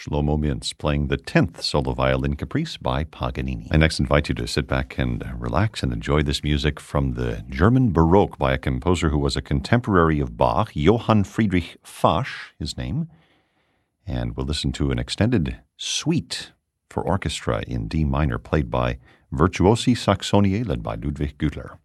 Shlomo Mintz playing the 10th solo violin caprice by Paganini. I next invite you to sit back and relax and enjoy this music from the German Baroque by a composer who was a contemporary of Bach, Johann Friedrich Fasch, his name. And we'll listen to an extended suite for orchestra in D minor played by Virtuosi Saxoniae led by Ludwig Gütler.